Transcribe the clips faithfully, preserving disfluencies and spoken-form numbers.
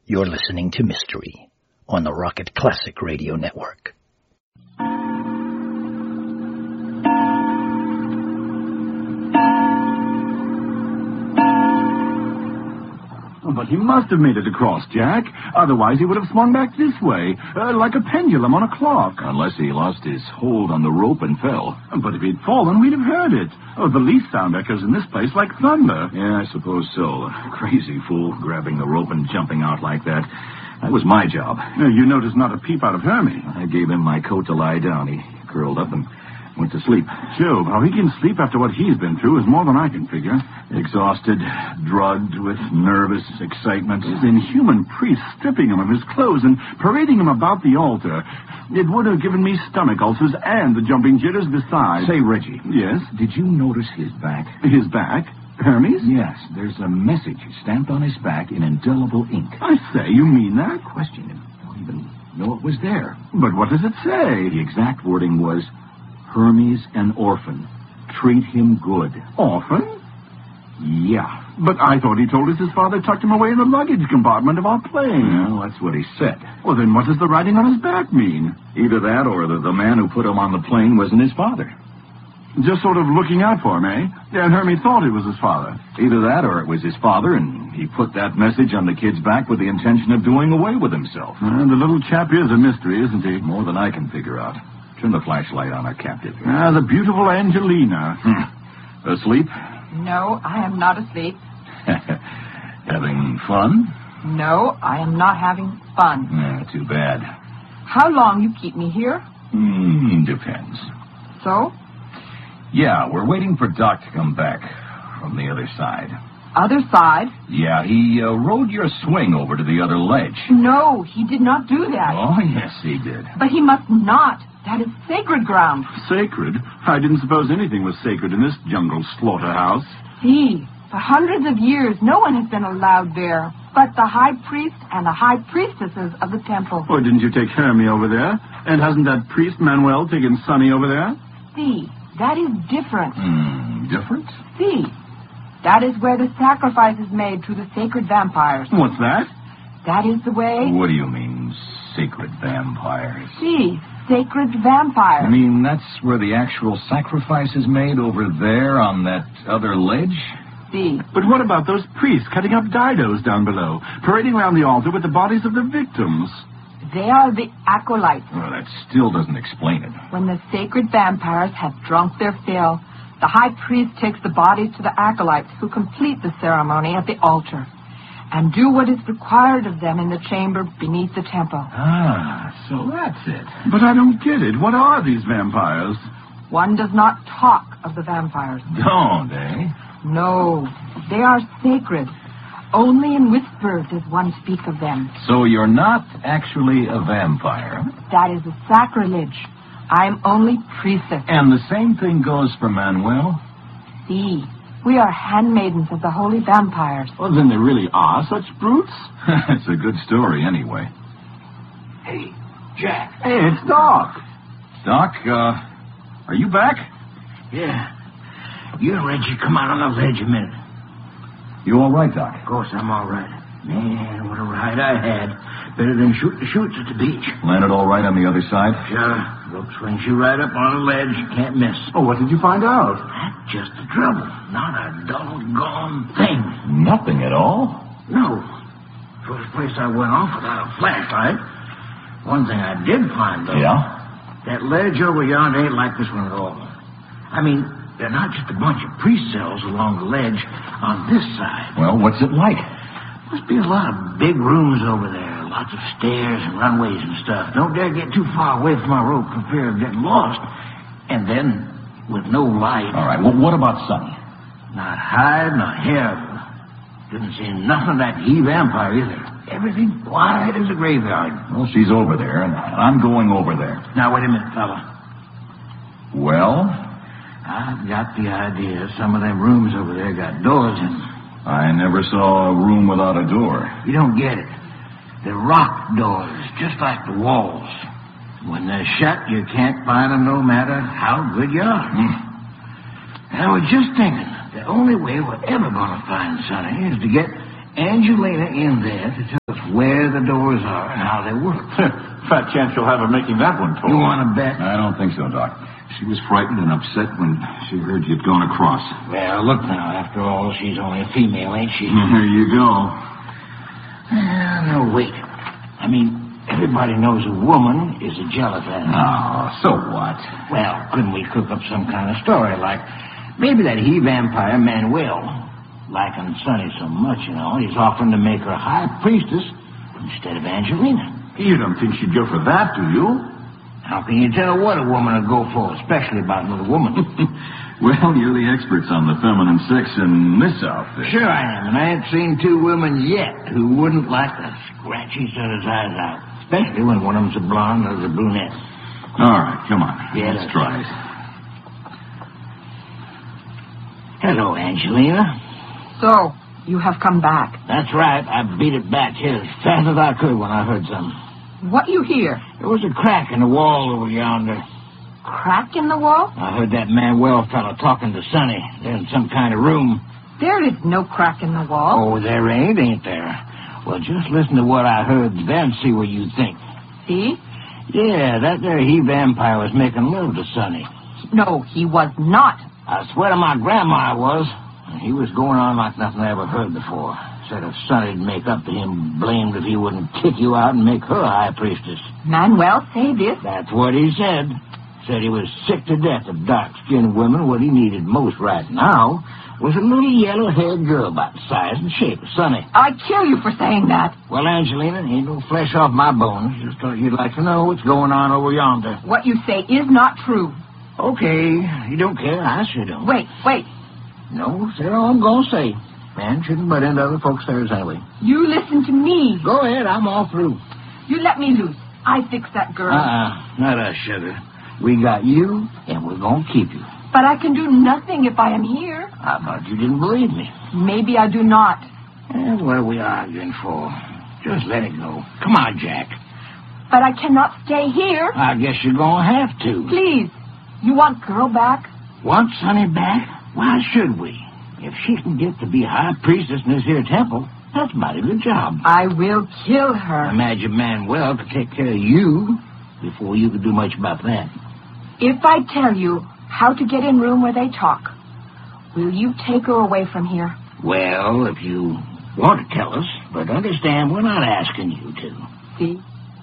You're listening to Mystery on the Rocket Classic Radio Network. But he must have made it across, Jack. Otherwise, he would have swung back this way, uh, like a pendulum on a clock. Unless he lost his hold on the rope and fell. But if he'd fallen, we'd have heard it. Oh, the leaf sound echoes in this place like thunder. Yeah, I suppose so. Crazy fool, grabbing the rope and jumping out like that. That was my job. Uh, you noticed not a peep out of Hermie. I gave him my coat to lie down. He curled up and went to sleep. Jove, how he can sleep after what he's been through is more than I can figure. Exhausted, drugged with nervous excitement. This inhuman priest stripping him of his clothes and parading him about the altar. It would have given me stomach ulcers and the jumping jitters besides. Say, Reggie. Yes? Did you notice his back? His back? Hermes? Yes, there's a message stamped on his back in indelible ink. I say, you mean that? Question him. Don't even know it was there. But what does it say? The exact wording was, Hermes an orphan. Treat him good. Orphan? Yeah. But I thought he told us his father tucked him away in the luggage compartment of our plane. Well, that's what he said. Well, then what does the writing on his back mean? Either that or that the man who put him on the plane wasn't his father. Just sort of looking out for him, eh? Yeah, and Hermie thought it was his father. Either that or it was his father, and he put that message on the kid's back with the intention of doing away with himself. Uh, the little chap is a mystery, isn't he? More than I can figure out. Turn the flashlight on our captive. Ah, the beautiful Angelina. Hmm. Asleep? No, I am not asleep. Having fun? No, I am not having fun. Yeah, too bad. How long you keep me here? Hmm, depends. So? Yeah, we're waiting for Doc to come back from the other side. Other side? Yeah, he uh, rode your swing over to the other ledge. No, he did not do that. Oh, yes, he did. But he must not. That is sacred ground. Sacred? I didn't suppose anything was sacred in this jungle slaughterhouse. See, for hundreds of years, no one has been allowed there but the high priest and the high priestesses of the temple. Oh, didn't you take Hermie over there? And hasn't that priest Manuel taken Sonny over there? See, that is different. Hmm, different? See, that is where the sacrifice is made to the sacred vampires. What's that? That is the way... What do you mean, sacred vampires? See, sacred vampires. I mean, that's where the actual sacrifice is made, over there on that other ledge? See. But what about those priests cutting up didos down below, parading around the altar with the bodies of the victims? They are the acolytes. Well, that still doesn't explain it. When the sacred vampires have drunk their fill, the high priest takes the bodies to the acolytes who complete the ceremony at the altar and do what is required of them in the chamber beneath the temple. Ah, so that's it. But I don't get it. What are these vampires? One does not talk of the vampires. Don't they? No, they are sacred. Only in whispers does one speak of them. So you're not actually a vampire? That is a sacrilege. I am only priestess. And the same thing goes for Manuel? See, we are handmaidens of the holy vampires. Well, then there really are such brutes? It's a good story, anyway. Hey, Jack. Hey, it's Doc. Doc, uh, are you back? Yeah. You and Reggie come out on the ledge a minute. You all right, Doc? Of course, I'm all right. Man, what a ride I had. Better than shooting shoots at the beach. Landed all right on the other side? Sure. Rope swings you right up on the ledge. You can't miss. Oh, what did you find out? That's just the trouble. Not a doggone thing. Nothing at all? No. First place I went off without a flashlight. One thing I did find, though. Yeah? That ledge over yonder ain't like this one at all. I mean, they're not just a bunch of priest cells along the ledge on this side. Well, what's it like? Must be a lot of big rooms over there. Lots of stairs and runways and stuff. Don't dare get too far away from my rope for fear of getting lost. And then, with no light... All right, well, what about Sonny? Not hide, not hair. Didn't see nothing of that he-vampire either. Everything quiet as a graveyard. Well, she's over there, and I'm going over there. Now, wait a minute, fella. Well... I've got the idea some of them rooms over there got doors in them. I never saw a room without a door. You don't get it. They're rock doors, just like the walls. When they're shut, you can't find them no matter how good you are. Mm. And I was just thinking, the only way we're ever going to find Sonny is to get Angelina in there to tell us where the doors are and how they work. Fat chance you'll have her making that one talk. You want to bet? I don't think so, Doc. She was frightened and upset when she heard you'd gone across. Well, look now. After all, she's only a female, ain't she? There you go. Uh, no, wait. I mean, everybody knows a woman is a jealous animal. Oh, so what? Well, couldn't we cook up some kind of story like maybe that he-vampire Manuel, liking Sonny so much, you know, he's offering to make her high priestess instead of Angelina. You don't think she'd go for that, do you? How can you tell what a woman would go for, especially about another woman? Well, you're the experts on the feminine sex in this outfit. Sure I am, and I ain't seen two women yet who wouldn't like to scratch each other's eyes out, especially when one of them's a blonde or a brunette. All right, come on. Yeah, Let's that's try it. Hello, Angelina. So, you have come back. That's right. I beat it back here as fast as I could when I heard something. What you hear? There was a crack in the wall over yonder. Crack in the wall? I heard that Manuel fellow talking to Sonny. They're in some kind of room. There is no crack in the wall. Oh, there ain't, ain't there? Well, just listen to what I heard, then see what you think. See? Yeah, that there he-vampire was making love to Sonny. No, he was not. I swear to my grandma I was. He was going on like nothing I ever heard before. Said if Sonny'd make up to him, blamed if he wouldn't kick you out and make her high priestess. Manuel say this? That's what he said. Said he was sick to death of dark-skinned women. What he needed most right now was a little yellow-haired girl about the size and shape of Sonny. I'd kill you for saying that. Well, Angelina, ain't no flesh off my bones. Just thought you'd like to know what's going on over yonder. What you say is not true. Okay, you don't care. I sure don't. Wait, wait. No, say all I'm going to say. Man shouldn't butt into other folks' affairs anyway. You listen to me. Go ahead, I'm all through. You let me loose. I fix that girl. Uh-uh, not us, sugar. We got you, and we're going to keep you. But I can do nothing if I am here. I thought you didn't believe me. Maybe I do not. And what are we arguing for? Just let it go. Come on, Jack. But I cannot stay here. I guess you're going to have to. Please. You want girl back? Want Sonny back? Why should we? If she can get to be high priestess in this here temple, that's a mighty good job. I will kill her. Imagine Manuel could take care of you before you could do much about that. If I tell you how to get in room where they talk, will you take her away from here? Well, if you want to tell us, but understand we're not asking you to. See?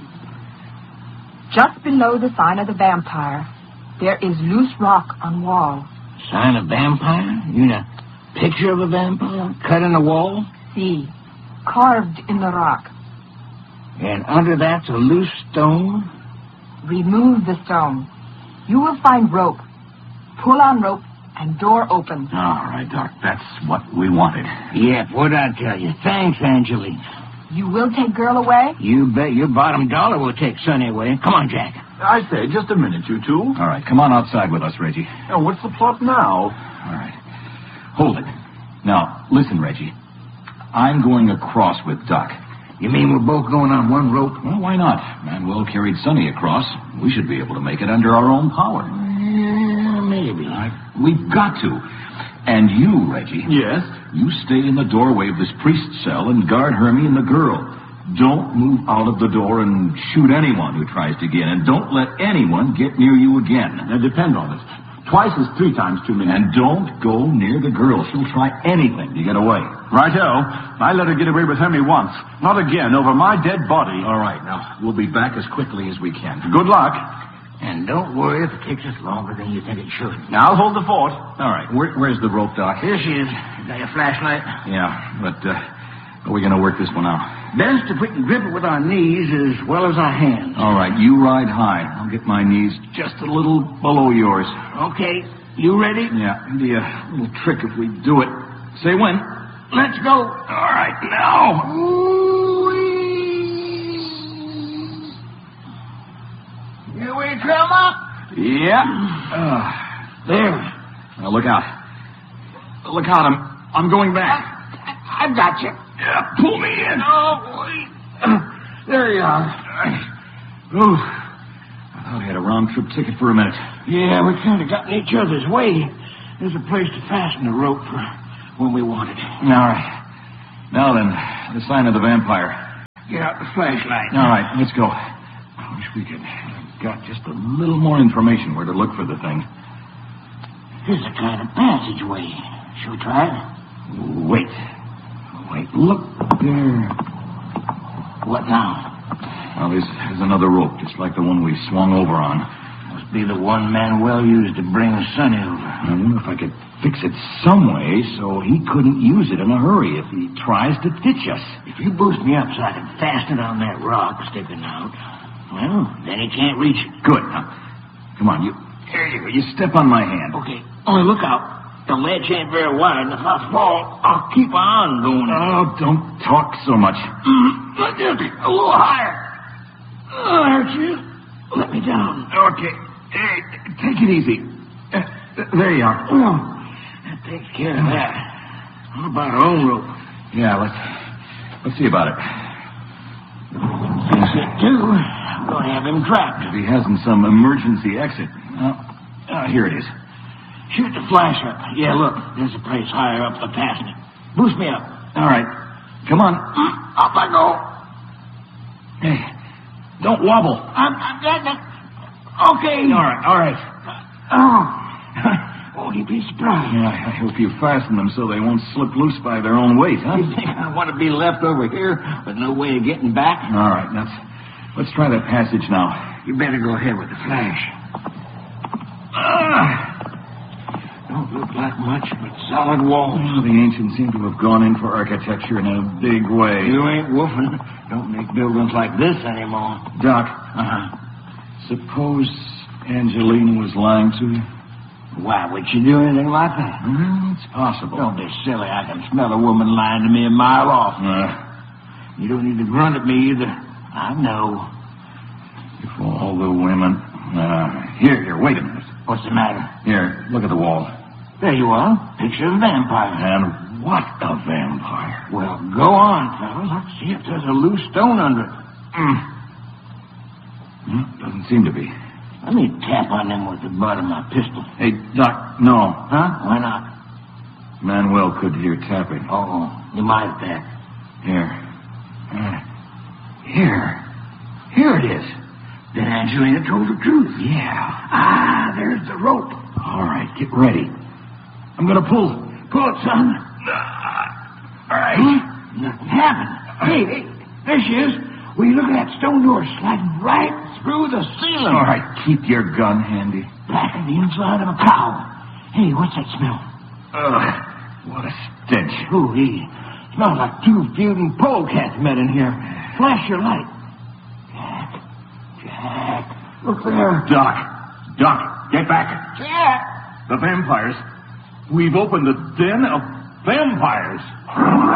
Just below the sign of the vampire, there is loose rock on wall. Sign of vampire? You mean a picture of a vampire cut in the wall? See, carved in the rock. And under that's a loose stone? Remove the stone. You will find rope. Pull on rope and door opens. All right, Doc, that's what we wanted. Yep, what'd I tell you? Thanks, Angelina. You will take girl away? You bet your bottom dollar will take Sonny away. Come on, Jack. I say, just a minute, you two. All right, come on outside with us, Reggie. Now, what's the plot now? All right. Hold it. Now, listen, Reggie. I'm going across with Doc. You mean we're both going on one rope? Well, why not? Manuel carried Sonny across. We should be able to make it under our own power. Yeah, maybe. All right. We've got to. And you, Reggie. Yes? You stay in the doorway of this priest's cell and guard Hermie and the girl. Don't move out of the door and shoot anyone who tries to get in. And don't let anyone get near you again. Now, depend on it. Twice is three times too many. And don't go near the girl. She'll try anything to get away. Righto. I let her get away with Hermie once. Not again, over my dead body. All right, now, we'll be back as quickly as we can. Good luck. And don't worry if it takes us longer than you think it should. Now, I'll hold the fort. All right, Where, where's the rope, Doc? Here she is. Got your flashlight? Yeah, but uh, how are we going to work this one out? Best if we can grip it with our knees as well as our hands. All right, you ride high. I'll get my knees just a little below yours. Okay, you ready? Yeah, it'd be a little trick if we do it. Say when. Let's go. All right, now. Here we come up. Yeah. Uh, There. now look out. Look out, I'm, I'm going back. I got you. Yeah, pull me in. Oh, wait. There you are. Ooh. I thought I had a round-trip ticket for a minute. Yeah, we kind of got in each other's way. There's a place to fasten the rope for when we want it. All right. Now then, the sign of the vampire. Get out the flashlight. All right, let's go. I wish we could have got just a little more information where to look for the thing. Here's a kind of passageway. Should we try it? Wait. Wait, look there. What now? Well, there's, there's another rope, just like the one we swung over on. Must be the one Manuel used to bring Sonny over. I wonder if I could fix it some way so he couldn't use it in a hurry if he tries to ditch us. If you boost me up so I can fasten it on that rock sticking out, well, then he can't reach it. Good. Now, come on, you. There you go. You step on my hand. Okay. Only look out. The ledge ain't very wide, and if I fall, I'll keep on going. Oh, don't talk so much. Mm, just a little higher. Oh, there she is. Let me down. Okay. Hey, take it easy. Uh, there you are. Oh, that takes care of that. What about our own rope? Yeah, let's let's see about it. Fix it, too. I'm going to have him trapped. If he hasn't some emergency exit. Well, uh, here it is. Shoot the flash up. Yeah, look. There's a place higher up the passing. Boost me up. All right. Come on. Mm, up I go. Hey, don't wobble. I'm, I'm getting it. Okay. All right, all right. Oh. Won't he be surprised? Yeah, I hope you fasten them so they won't slip loose by their own weight, huh? You think I want to be left over here with no way of getting back? All right, let's, let's try that passage now. You better go ahead with the flash. Ah. Don't look like much but solid walls. Well, the ancients seem to have gone in for architecture in a big way. You ain't woofing. Don't make buildings like this anymore. Doc, Uh-huh. suppose Angelina was lying to you? Why would she do anything like that? Well, it's possible. Don't be silly. I can smell a woman lying to me a mile off. Uh, You don't need to grunt at me either. I know. if all the women... Uh, here, here, wait a minute. What's the matter? Here, look at the wall. There you are. Picture of a vampire. And what a vampire. Well, go on, fellas. Let's see if there's a loose stone under it. Mm. Hmm, doesn't seem to be. Let me tap on them with the butt of my pistol. Hey, Doc, no. Huh? Why not? Manuel could hear tapping. Oh, you might have that. Here. Uh, here. Here it is. Then Angelina told the truth. Yeah. Ah, there's the rope. All right, get ready. I'm going to pull. Pull it, son. All right. Huh? Nothing happened. Hey, hey, there she is. Will you look at that stone door sliding right through the ceiling? All right, keep your gun handy. Black on the inside of a cow. Hey, what's that smell? Ugh, what a stench. Ooh, he smells like two feuding polecats met in here. Flash your light. Jack, Jack, look there. Doc, Doc, get back. Jack! The vampires. We've opened the den of vampires.